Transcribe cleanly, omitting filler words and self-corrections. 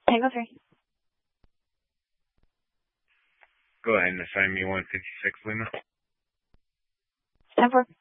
Tango 3. Go ahead and assign me 156, Lima. 10-4.